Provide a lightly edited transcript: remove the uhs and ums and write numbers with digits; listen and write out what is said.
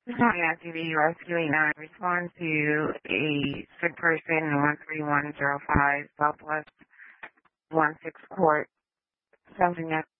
Hi, TV Rescuing. I respond to a sick person in 13105 Southwest 16 Court, something that